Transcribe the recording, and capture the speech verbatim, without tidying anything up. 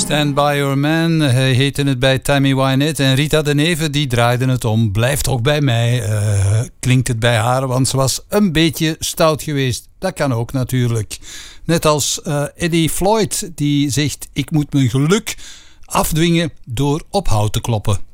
Stand By Your Man, hij heette het bij Tammy Wynette. En Rita de Neve, die draaide het om. Blijft ook bij mij, uh, klinkt het bij haar, want ze was een beetje stout geweest. Dat kan ook natuurlijk. Net als uh, Eddie Floyd, die zegt: ik moet mijn geluk afdwingen door op hout te kloppen.